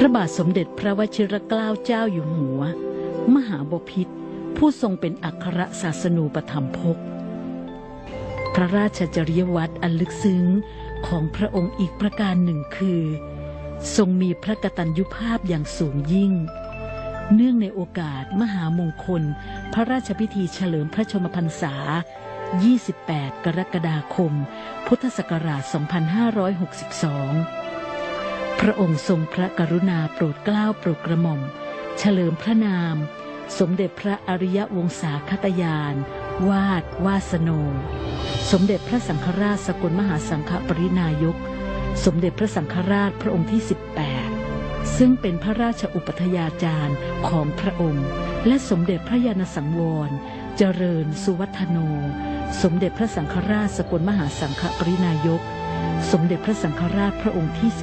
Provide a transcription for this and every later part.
ระบาทสมเด็จพระวชิรเกล้าเจ้าอยู่หัวมหาบพิตรผู้ทรงเป็นอัครศาสนูปถัมภกพระราชจริยวัตรอันลึกซึ้งของพระองค์อีกประการหนึ่งคือทรงมีพระกตัญญูภาพอย่างสูงยิ่งเนื่องในโอกาสมหามงคลพระราชพิธีเฉลิมพระชนมพรรษา28 กรกฎาคม พุทธศักราช 2562 พระองค์ทรงพระกรุณาโปรดเกล้าโปรดกระหม่อมเฉลิมพระนามสมเด็จพระอริยวงศาคตยานวาดวาสโนสมเด็จพระสังฆราชสกลมหาสังฆปรินายกสมเด็จพระสังฆราชพระองค์ที่ 18 ซึ่งเป็นพระราชอุปัฏยาจารย์ของพระองค์และสมเด็จพระญาณสังวรเจริญสุวัฒโนสมเด็จพระสังฆราชสกลมหาสังฆปรินายกสมเด็จพระสังฆราชพระองค์ที่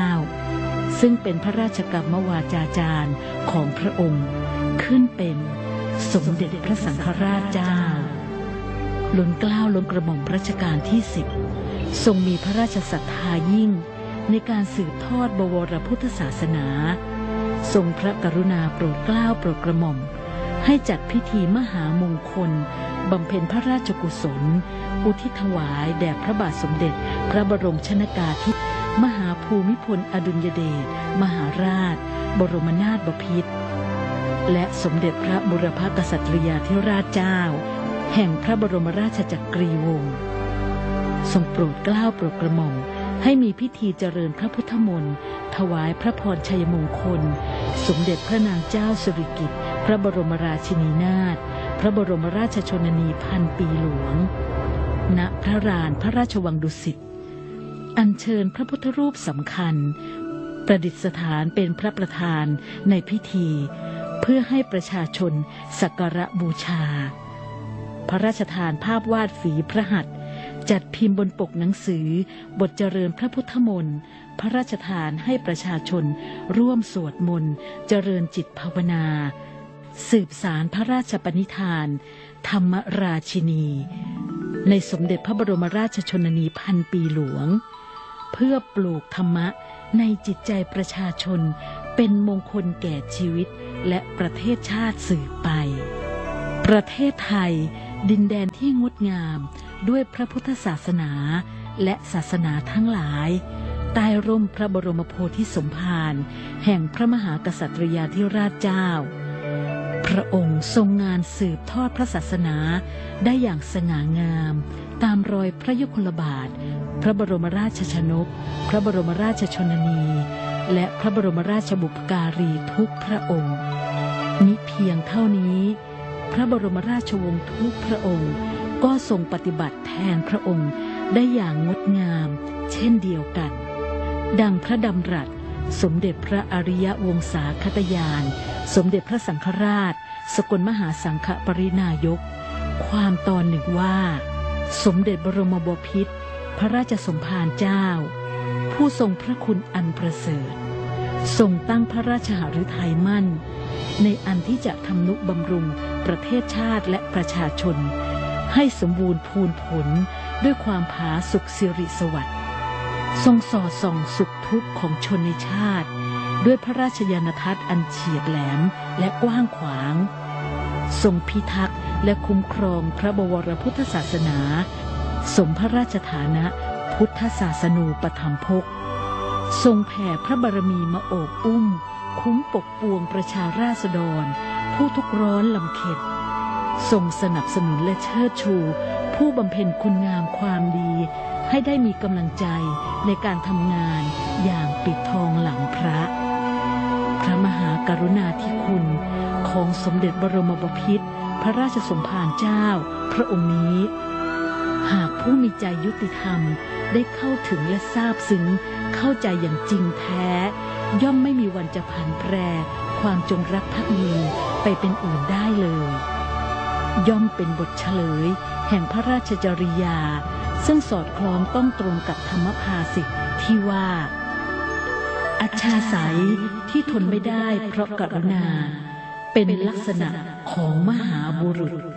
19 ซึ่งเป็นพระราชกรรมวาจาจารย์ของพระองค์ขึ้นเป็นสมเด็จพระสังฆราชเจ้าล้นเกล้าล้นกระหม่อมรัชกาลที่ 10ทรงมีพระราชศรัทธายิ่งในการสืบทอดบวรพุทธศาสนาทรงพระกรุณาโปรดเกล้าโปรดกระหม่อมให้จัดพิธีมหามงคลบำเพ็ญพระราชกุศลอุทิศถวายแด่พระบาทสมเด็จพระบรมชนกาธิปมหาภูมิพลอดุลยเดชมหาราชบรมนาถบพิตรและสมเด็จพระบุรพกษัตริยาธิราชเจ้าแห่งพระบรมราชจักรีวงศ์ทรงโปรดเกล้าโปรดกระหม่อมให้มีพิธีเจริญพระพุทธมนต์ถวายพระพรชัยมงคลสมเด็จพระนางเจ้าสิริกิติ์พระบรมราชินีนาถพระบรมราชชนนีพันปีหลวงณพระลานพระราชวังดุสิตอัญเชิญพระพุทธรูปสำคัญประดิษฐานเป็นพระประธานในพิธีเพื่อให้ประชาชนสักการะบูชาพระราชทานภาพวาดฝีพระหัตถ์จัดพิมพ์บนปกหนังสือบทเจริญพระพุทธมนต์พระราชทานให้ประชาชนร่วมสวดมนต์เจริญจิตภาวนาสืบสารพระราชปณิธานธรรมราชินีในสมเด็จพระบรมราชชนนีพันปีหลวงเพื่อปลูกธรรมะในจิตใจประชาชนเป็นมงคลแก่ชีวิตและประเทศชาติสืบไปประเทศไทยดินแดนที่งดงามด้วยพระพุทธศาสนาและศาสนาทั้งหลายใต้ร่มพระบรมโพธิสมภารแห่งพระมหากษัตริยาธิราชเจ้าพระองค์ทรงงานสืบทอดพระศาสนาได้อย่างสง่างามตามรอยพระยุคลบาทพระบรมราชชนกพระบรมราชชนนีและพระบรมราชบุพการีทุกพระองค์มิเพียงเท่านี้พระบรมราชวงศ์ทุกพระองค์ก็ทรงปฏิบัติแทนพระองค์ได้อย่างงดงามเช่นเดียวกันดังพระดำรัสสมเด็จพระอริยวงศาคตยานสมเด็จพระสังฆราชสกลมหาสังฆปรินายกความตอนหนึ่งว่าสมเด็จบรมบพิตรพระราชสมภารเจ้าผู้ทรงพระคุณอันประเสริฐทรงตั้งพระราชหฤทัยมั่นในอันที่จะทำนุบำรุงประเทศชาติและประชาชนให้สมบูรณ์พูนผลด้วยความผาสุกสิริสวัสดิ์ทรงสอดส่องสุขทุกข์ของชนในชาติด้วยพระราชญาณทัศน์อันเฉียดแหลมและกว้างขวางทรงพิทักษ์และคุ้มครองพระบวรพุทธศาสนาสมพระราชฐานะพุทธศาสนูปถัมภกทรงแผ่พระบารมีมาโอบอุ้มคุ้มปกปวงประชาราษฎรผู้ทุกข์ร้อนลำเค็ญทรงสนับสนุนและเชิดชูผู้บำเพ็ญคุณงามความดีให้ได้มีกำลังใจในการทำงานอย่างปิดทองหลังพระพระมหากรุณาธิคุณของสมเด็จบรมบพิตรพระราชสมภารเจ้าพระองค์นี้หากผู้มีใจยุติธรรมได้เข้าถึงและทราบซึ้งเข้าใจอย่างจริงแท้ย่อมไม่มีวันจะผันแปรความจงรักภักดีไปเป็นอื่นได้เลยย่อมเป็นบทเฉลยแห่งพระราชจริยาซึ่งสอดคล้องต้องตรงกับธรรมภาษิตที่ว่าอัจฉริยะที่ทนไม่ได้เพราะกรุณาเป็นลักษณะของมหาบุรุษ